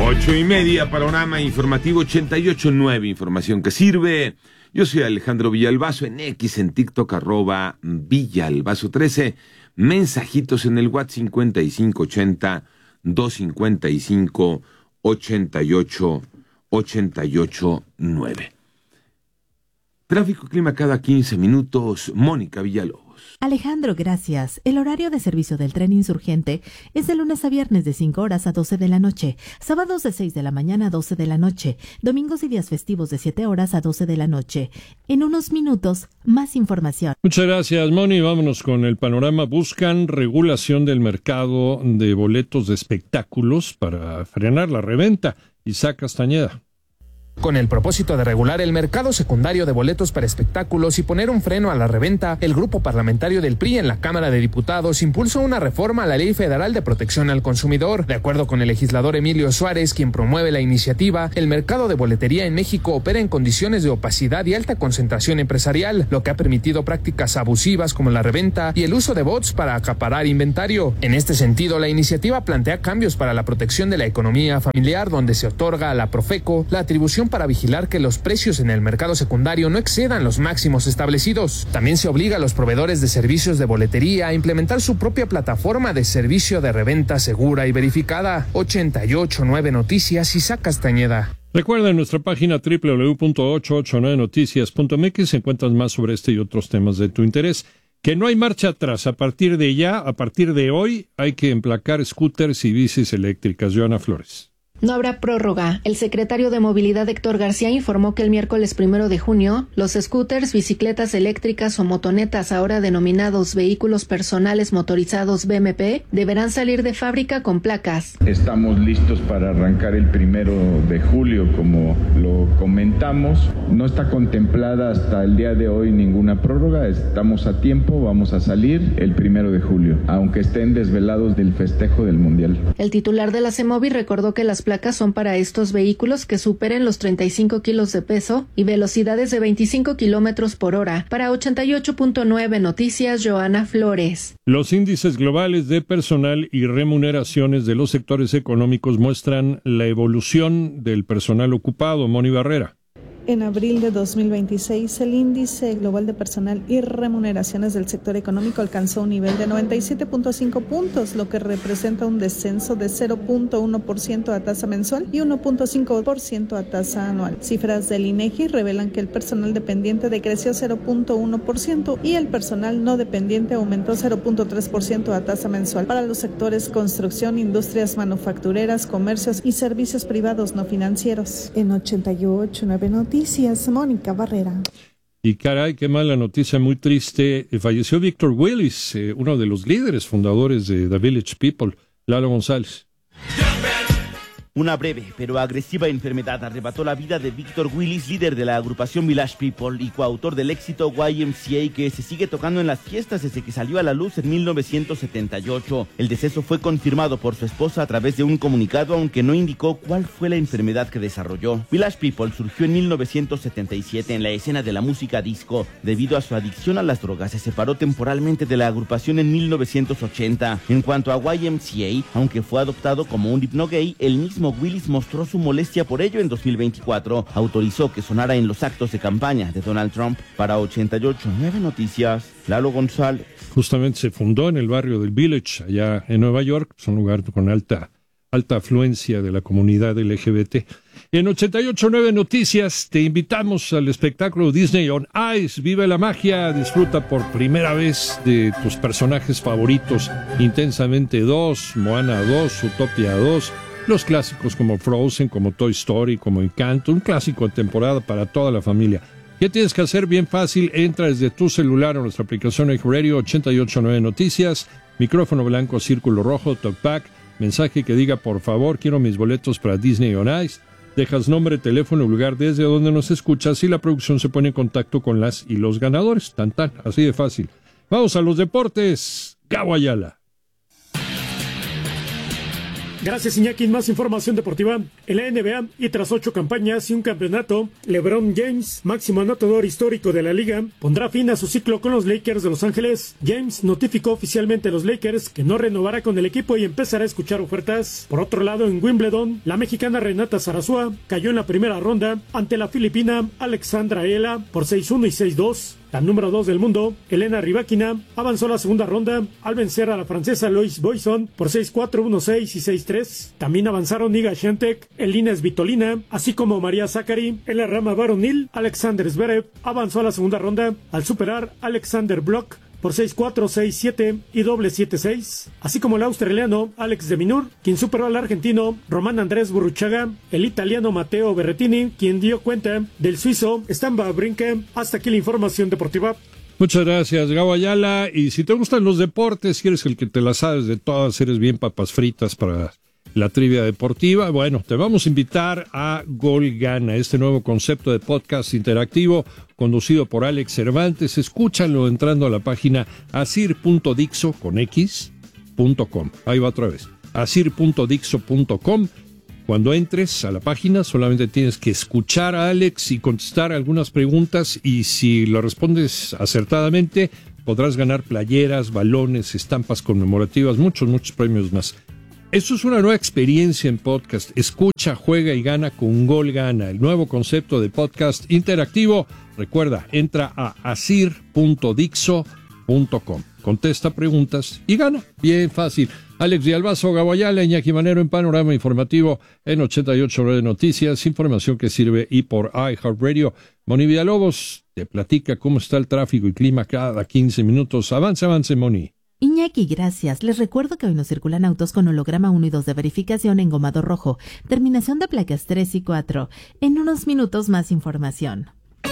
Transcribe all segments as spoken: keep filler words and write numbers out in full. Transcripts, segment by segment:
Ocho y media, panorama informativo ochenta y ocho nueve, información que sirve. Yo soy Alejandro Villalbazo, en X, en TikTok, arroba Villalbazo trece. Mensajitos en el WhatsApp cincuenta y cinco ochenta, doscientos cincuenta y cinco, ochenta y ocho, ochenta y ocho nueve. Tráfico y clima cada quince minutos, Mónica Villalobos. Alejandro, gracias. El horario de servicio del tren Insurgente es de lunes a viernes de cinco horas a doce de la noche, sábados de seis de la mañana a doce de la noche, domingos y días festivos de siete horas a doce de la noche. En unos minutos, más información. Muchas gracias, Moni. Vámonos con el panorama. Buscan regulación del mercado de boletos de espectáculos para frenar la reventa. Isaac Castañeda. Con el propósito de regular el mercado secundario de boletos para espectáculos y poner un freno a la reventa, el grupo parlamentario del P R I en la Cámara de Diputados impulsó una reforma a la Ley Federal de Protección al Consumidor. De acuerdo con el legislador Emilio Suárez, quien promueve la iniciativa, el mercado de boletería en México opera en condiciones de opacidad y alta concentración empresarial, lo que ha permitido prácticas abusivas como la reventa y el uso de bots para acaparar inventario. En este sentido, la iniciativa plantea cambios para la protección de la economía familiar, donde se otorga a la Profeco la atribución para vigilar que los precios en el mercado secundario no excedan los máximos establecidos. También se obliga a los proveedores de servicios de boletería a implementar su propia plataforma de servicio de reventa segura y verificada. ochenta y ocho nueve Noticias, Isaac Castañeda. Recuerda, en nuestra página doble u doble u doble u punto ochocientos ochenta y nueve noticias punto m x encuentras más sobre este y otros temas de tu interés. Que no hay marcha atrás. A partir de ya, a partir de hoy, hay que emplacar scooters y bicis eléctricas. Joana Flores. No habrá prórroga. El secretario de Movilidad, Héctor García, informó que el miércoles primero de junio, los scooters, bicicletas eléctricas o motonetas, ahora denominados vehículos personales motorizados B M P, deberán salir de fábrica con placas. Estamos listos para arrancar el primero de julio, como lo comentamos. No está contemplada hasta el día de hoy ninguna prórroga. Estamos a tiempo, vamos a salir el primero de julio, aunque estén desvelados del festejo del Mundial. El titular de la CEMOVI recordó que las placas son para estos vehículos que superen los treinta y cinco kilos de peso y velocidades de veinticinco kilómetros por hora. Para ochenta y ocho punto nueve Noticias, Joana Flores. Los índices globales de personal y remuneraciones de los sectores económicos muestran la evolución del personal ocupado. Moni Barrera. En abril de dos mil veintiséis, el índice global de personal y remuneraciones del sector económico alcanzó un nivel de noventa y siete punto cinco puntos, lo que representa un descenso de cero punto uno por ciento a tasa mensual y uno punto cinco por ciento a tasa anual. Cifras del INEGI revelan que el personal dependiente decreció cero punto uno por ciento y el personal no dependiente aumentó cero punto tres por ciento a tasa mensual para los sectores construcción, industrias manufactureras, comercios y servicios privados no financieros. En ochenta y ocho punto nueve Noticias. Noticias, Mónica Barrera. Y caray, qué mala noticia, muy triste. Falleció Víctor Willis, eh, uno de los líderes fundadores de The Village People. Lalo González. Una breve pero agresiva enfermedad arrebató la vida de Víctor Willis, líder de la agrupación Village People y coautor del éxito Y M C A, que se sigue tocando en las fiestas desde que salió a la luz en mil novecientos setenta y ocho. El deceso fue confirmado por su esposa a través de un comunicado, aunque no indicó cuál fue la enfermedad que desarrolló. Village People surgió en mil novecientos setenta y siete en la escena de la música disco. Debido a su adicción a las drogas, se separó temporalmente de la agrupación en mil novecientos ochenta. En cuanto a Y M C A, aunque fue adoptado como un hipno gay, el mismo Willis mostró su molestia por ello en dos mil veinticuatro. Autorizó que sonara en los actos de campaña de Donald Trump. Para ochenta y ocho punto nueve Noticias, Lalo González. Justamente se fundó en el barrio del Village, allá en Nueva York. Es un lugar con alta, alta afluencia de la comunidad L G B T. En ochenta y ocho punto nueve Noticias te invitamos al espectáculo Disney on Ice. Vive la magia, disfruta por primera vez de tus personajes favoritos. Intensamente dos, Moana dos, Utopia dos, los clásicos como Frozen, como Toy Story, como Encanto, un clásico de temporada para toda la familia. ¿Qué tienes que hacer? Bien fácil, entra desde tu celular a nuestra aplicación iHeartRadio ochenta y ocho punto nueve Noticias, micrófono blanco, círculo rojo, talkback, mensaje que diga por favor quiero mis boletos para Disney on Ice, dejas nombre, teléfono y lugar desde donde nos escuchas y la producción se pone en contacto con las y los ganadores, tan tan, así de fácil. Vamos a los deportes, Gabo Ayala. Gracias, Iñaki. Más información deportiva. En la N B A y tras ocho campañas y un campeonato, LeBron James, máximo anotador histórico de la liga, pondrá fin a su ciclo con los Lakers de Los Ángeles. James notificó oficialmente a los Lakers que no renovará con el equipo y empezará a escuchar ofertas. Por otro lado, en Wimbledon, la mexicana Renata Sarasúa cayó en la primera ronda ante la filipina Alexandra Ela por seis uno y seis dos. La número dos del mundo, Elena Rybakina, avanzó a la segunda ronda al vencer a la francesa Lois Boyson por seis cuatro, uno seis y seis tres. También avanzaron Iga Świątek, Elina Svitolina, así como María Sakkari. En la rama varonil, Alexander Zverev avanzó a la segunda ronda al superar a Alexander Bloch por seis cuatro, seis siete y doble siete seis, así como el australiano Alex de Minaur, quien superó al argentino Román Andrés Burruchaga, el italiano Matteo Berrettini, quien dio cuenta del suizo Stan Wawrinka. Hasta aquí la información deportiva. Muchas gracias, Gabo Ayala. Y si te gustan los deportes, si eres el que te las sabes de todas, eres bien papas fritas para la trivia deportiva, bueno, te vamos a invitar a Gol Gana, este nuevo concepto de podcast interactivo conducido por Alex Cervantes. Escúchalo entrando a la página asir punto dixo con x punto com. Ahí va otra vez, asir punto dixo punto com. Cuando entres a la página solamente tienes que escuchar a Alex y contestar algunas preguntas, y si lo respondes acertadamente podrás ganar playeras, balones, estampas conmemorativas, muchos, muchos premios más. Esto es una nueva experiencia en podcast. Escucha, juega y gana con Gol Gana, el nuevo concepto de podcast interactivo. Recuerda, entra a asir punto dixo punto com, contesta preguntas y gana. Bien fácil. Alex Villalbazo, Gabo Ayala, Iñaki Manero en Panorama Informativo en ochenta y ocho de Noticias, información que sirve y por iHeartRadio. Moni Villalobos te platica cómo está el tráfico y clima cada quince minutos. Avance, avance, Moni. Iñaki, gracias. Les recuerdo que hoy no circulan autos con holograma uno y dos de verificación en gomado rojo. Terminación de placas tres y cuatro. En unos minutos más información.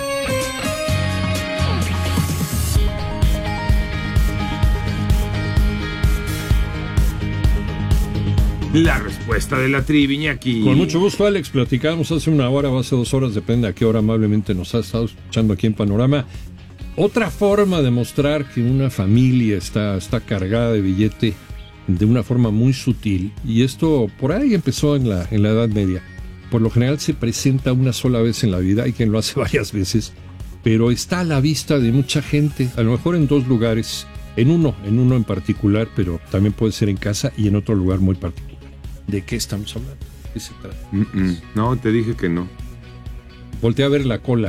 La respuesta de la trivia, Iñaki. Con mucho gusto, Alex. Platicamos hace una hora o hace dos horas, depende a qué hora amablemente nos has estado escuchando aquí en Panorama. Otra forma de mostrar que una familia está, está cargada de billete de una forma muy sutil, y esto por ahí empezó en la, en la Edad Media. Por lo general se presenta una sola vez en la vida, hay quien lo hace varias veces, pero está a la vista de mucha gente, a lo mejor en dos lugares, en uno, en uno en particular, pero también puede ser en casa y en otro lugar muy particular. ¿De qué estamos hablando? ¿De qué se trata? Mm-mm. No, te dije que no. Voltea a ver la cola.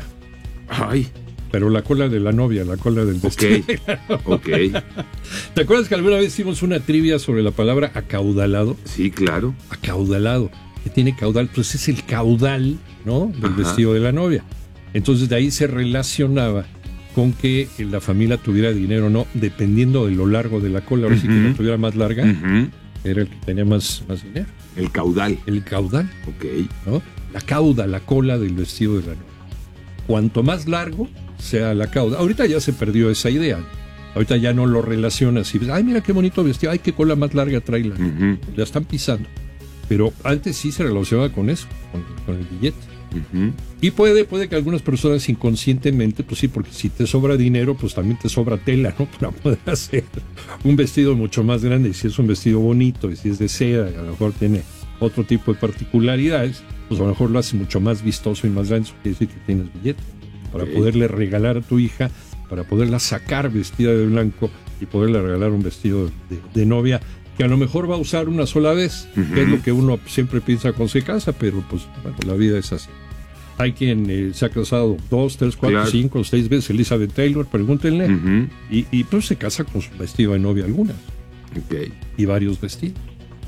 Ay. Pero la cola de la novia, la cola del vestido. Ok, ok. ¿Te acuerdas que alguna vez hicimos una trivia sobre la palabra acaudalado? Sí, claro. Acaudalado. ¿Qué tiene caudal? Pues es el caudal, ¿no? Del Ajá. vestido de la novia. Entonces de ahí se relacionaba con que la familia tuviera dinero o no, dependiendo de lo largo de la cola. Ahora uh-huh. sí que la tuviera más larga, uh-huh. era el que tenía más, más dinero. El caudal. El caudal. Ok. ¿No? La cauda, la cola del vestido de la novia. Cuanto más largo sea la cauda. Ahorita ya se perdió esa idea. Ahorita ya no lo relacionas y ves, ay, mira qué bonito vestido, ay, qué cola más larga trae la. Uh-huh. La están pisando. Pero antes sí se relacionaba con eso, con, con el billete. Uh-huh. Y puede, puede que algunas personas inconscientemente, pues sí, porque si te sobra dinero, pues también te sobra tela, ¿no? Para poder hacer un vestido mucho más grande. Y si es un vestido bonito, y si es de seda, y a lo mejor tiene otro tipo de particularidades, pues a lo mejor lo hace mucho más vistoso y más grande. Eso quiere decir que tienes billete. Para okay. poderle regalar a tu hija, para poderla sacar vestida de blanco y poderle regalar un vestido de, de novia que a lo mejor va a usar una sola vez, uh-huh. que es lo que uno siempre piensa cuando se casa, pero pues bueno, la vida es así. Hay quien eh, se ha casado dos, tres, cuatro, claro. cinco, seis veces. Elizabeth Taylor, pregúntenle, uh-huh. y, y pues se casa con su vestido de novia algunas. Okay. Y varios vestidos.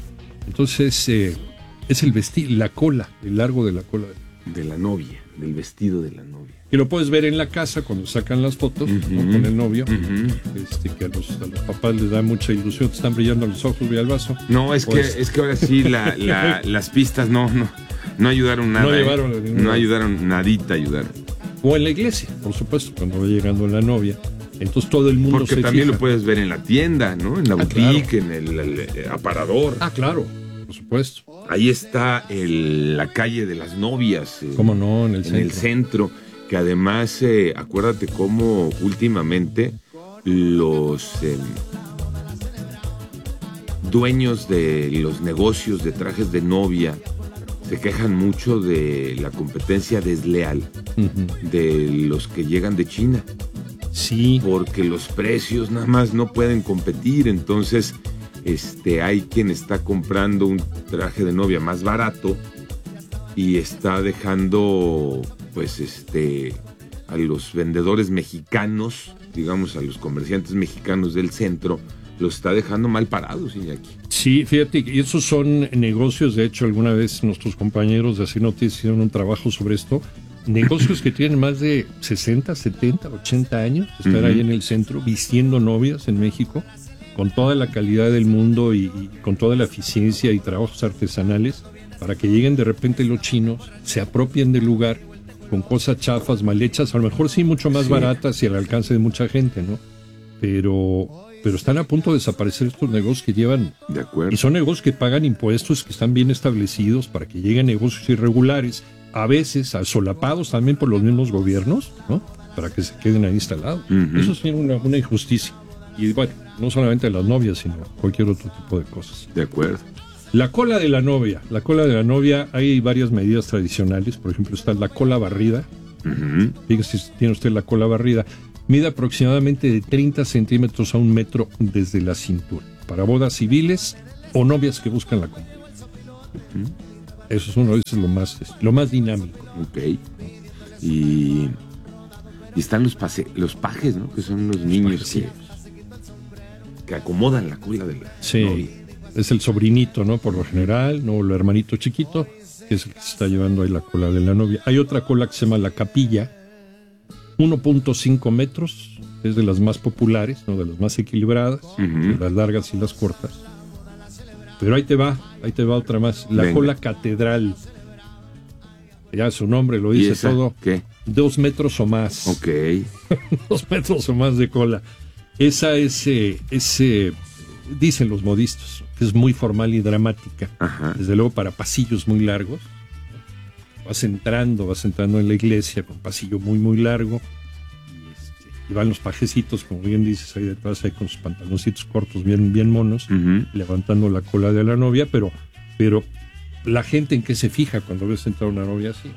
Entonces eh, es el vestido, la cola, el largo de la cola de la novia, del vestido de la novia. Y lo puedes ver en la casa cuando sacan las fotos, uh-huh. ¿no? Con el novio, uh-huh. este, que a los, a los papás les da mucha ilusión, te están brillando los ojos, Villalbazo. No, es pues... que es que ahora sí la, la, las pistas no, no, no ayudaron nada. No llevaron eh. No ayudaron, nadita ayudaron. O en la iglesia, por supuesto, cuando va llegando la novia. Entonces todo el mundo Porque se también fija. Lo puedes ver en la tienda, ¿no? En la ah, boutique, claro. en el, el, el aparador. Ah, claro, por supuesto. Ahí está el, la calle de las novias. Eh, ¿Cómo no? En el en centro. el centro. Que además, eh, acuérdate cómo últimamente los eh, dueños de los negocios de trajes de novia se quejan mucho de la competencia desleal uh-huh. de los que llegan de China. Sí. Porque los precios nada más no pueden competir, entonces este, hay quien está comprando un traje de novia más barato y está dejando pues este a los vendedores mexicanos, digamos a los comerciantes mexicanos del centro, los está dejando mal parados, Iñaki. Sí, fíjate, y esos son negocios, de hecho alguna vez nuestros compañeros de Así Noticias hicieron un trabajo sobre esto, negocios que tienen más de sesenta, setenta, ochenta años, estar uh-huh. ahí en el centro vistiendo novias en México, con toda la calidad del mundo y, y con toda la eficiencia y trabajos artesanales, para que lleguen de repente los chinos, se apropien del lugar con cosas chafas, mal hechas, a lo mejor sí mucho más sí. baratas y al alcance de mucha gente, ¿no? Pero, pero están a punto de desaparecer estos negocios que llevan... De acuerdo. Y son negocios que pagan impuestos, que están bien establecidos para que lleguen negocios irregulares, a veces solapados también por los mismos gobiernos, ¿no? Para que se queden ahí instalados. Uh-huh. Eso es una, una injusticia. Y bueno, no solamente las novias, sino cualquier otro tipo de cosas. De acuerdo. La cola de la novia. La cola de la novia, hay varias medidas tradicionales. Por ejemplo, está la cola barrida. Uh-huh. Fíjese si tiene usted la cola barrida. Mide aproximadamente de treinta centímetros a un metro desde la cintura. Para bodas civiles o novias que buscan la comunidad. Uh-huh. Eso es uno, eso es lo más, es lo más dinámico. Ok. Y, y están los pase, los pajes, ¿no? Que son los niños sí. que, que acomodan la cola de la sí. novia. Es el sobrinito, ¿no? Por lo general, no el hermanito chiquito, que es el que se está llevando ahí la cola de la novia. Hay otra cola que se llama la capilla, uno punto cinco metros, es de las más populares, ¿no? De las más equilibradas, uh-huh. de las largas y las cortas. Pero ahí te va, ahí te va otra más. La Venga. Cola catedral. Ya su nombre lo dice todo. ¿Qué? Dos metros o más. Ok. Dos metros o más de cola. Esa es, eh, es eh, dicen los modistas, que es muy formal y dramática. Ajá. Desde luego para pasillos muy largos. Vas entrando, vas entrando en la iglesia con pasillo muy, muy largo. Y van los pajecitos, como bien dices, ahí detrás, ahí con sus pantaloncitos cortos, bien, bien monos, uh-huh. levantando la cola de la novia, pero, pero la gente en qué se fija cuando ves entrar una novia así.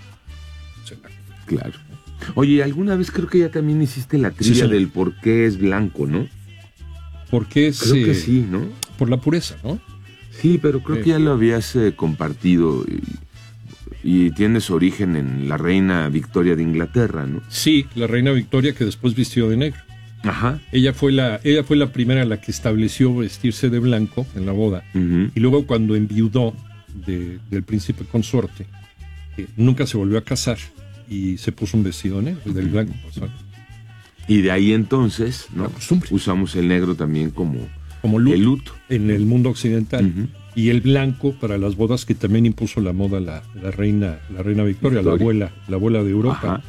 Claro. Oye, alguna vez creo que ya también hiciste la trivia sí, del por qué es blanco, ¿no? Porque es... Creo que eh, sí, ¿no? Por la pureza, ¿no? Sí, pero creo eh. que ya lo habías eh, compartido y... Y tiene su origen en la reina Victoria de Inglaterra, ¿no? Sí, la reina Victoria que después vistió de negro. Ajá. Ella fue la, ella fue la primera la que estableció vestirse de blanco en la boda. Uh-huh. Y luego cuando enviudó de, del príncipe consorte, eh, nunca se volvió a casar y se puso un vestido negro del uh-huh. blanco. O sea, y de ahí entonces, ¿no? Usamos el negro también como, como luto, el luto en el mundo occidental. Uh-huh. Y el blanco para las bodas que también impuso la moda la, la reina la reina Victoria, Victoria, la abuela la abuela de Europa. Ajá.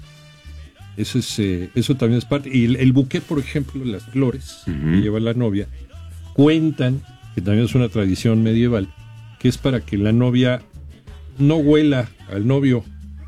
Eso es eh, eso también es parte. Y el, el buqué, por ejemplo, las flores uh-huh. que lleva la novia, cuentan, que también es una tradición medieval, que es para que la novia no huela al novio.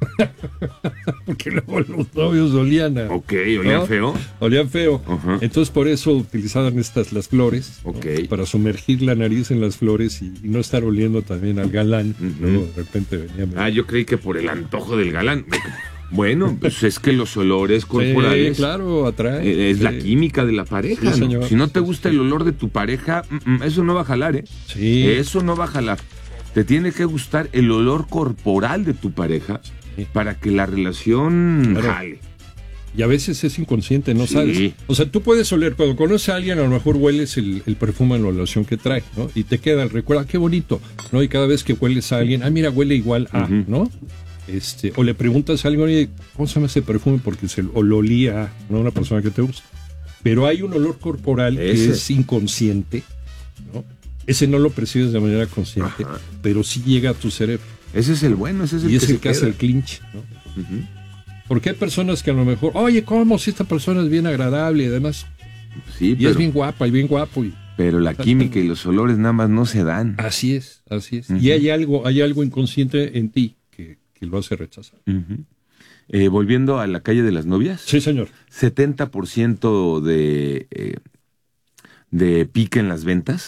Porque luego los novios olían a, ok, olían ¿no? feo olían feo uh-huh. Entonces por eso utilizaban estas las flores, okay. ¿no? Para sumergir la nariz en las flores y, y no estar oliendo también al galán. uh-huh. Luego de repente venía ah yo creí que por el antojo del galán. Bueno, pues es que los olores corporales, sí, claro, atrae, es sí. la química de la pareja, sí, ¿no? Si no te gusta el olor de tu pareja, eso no va a jalar, ¿eh? Sí. Eso no va a jalar. Te tiene que gustar el olor corporal de tu pareja sí. para que la relación claro. jale. Y a veces es inconsciente, no sí. sabes. O sea, tú puedes oler, cuando conoces a alguien, a lo mejor hueles el, el perfume en la relación que trae, ¿no? Y te queda el recuerdo, qué bonito, ¿no? Y cada vez que hueles a alguien, ah, mira, huele igual a, uh-huh. ¿no? Este, o le preguntas a alguien, oye, ¿cómo se llama ese perfume? Porque se o lo olía a ¿no? una persona que te gusta. Pero hay un olor corporal ese. Que es inconsciente, ¿no? Ese no lo percibes de manera consciente, ajá. pero sí llega a tu cerebro. Ese es el bueno, ese es el y que es el se que queda. hace el clinch, ¿no? Uh-huh. Porque hay personas que a lo mejor, oye, ¿cómo? Si esta persona es bien agradable y además, sí, y pero, es bien guapa y bien guapo. Y, pero la química y los olores nada más no se dan. Así es, así es. Uh-huh. Y hay algo, hay algo inconsciente en ti que, que lo hace rechazar. Uh-huh. Eh, volviendo a la calle de las novias. Sí, señor. setenta por ciento de, eh, de pique en las ventas.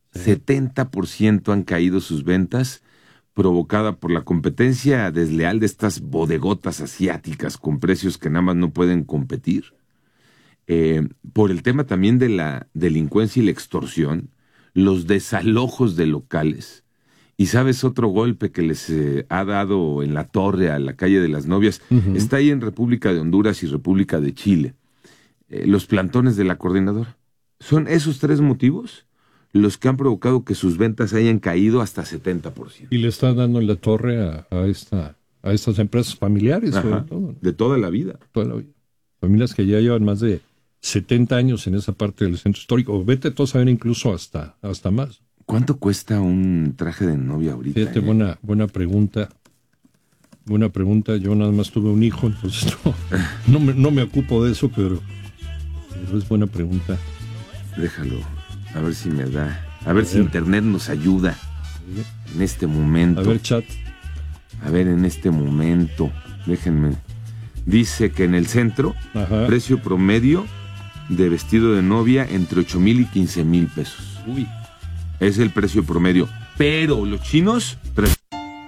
Sí. setenta por ciento han caído sus ventas, provocada por la competencia desleal de estas bodegotas asiáticas con precios que nada más no pueden competir. Eh, por el tema también de la delincuencia y la extorsión, los desalojos de locales. Y sabes, otro golpe que les eh, ha dado en la torre a la calle de las Novias, uh-huh. está ahí en República de Honduras y República de Chile. Eh, los plantones de la coordinadora. Son esos tres motivos los que han provocado que sus ventas hayan caído hasta setenta por ciento. Y le está dando en la torre a, a, esta, a estas empresas familiares, Ajá, sobre todo, ¿no? De toda la vida. Toda la vida. Familias que ya llevan más de setenta años en esa parte del centro histórico. Vete todos a ver incluso hasta, hasta más. ¿Cuánto cuesta un traje de novia ahorita? Fíjate, eh? buena, buena pregunta. Buena pregunta. Yo nada más tuve un hijo, entonces no, no, me, no me ocupo de eso, pero, pero es buena pregunta. Déjalo, a ver si me da. A ver a si ver. Internet nos ayuda en este momento. A ver, chat. A ver, en este momento. Déjenme. Dice que en el centro, Ajá. precio promedio de vestido de novia entre ocho mil y quince mil pesos. Uy. Es el precio promedio. Pero los chinos, tres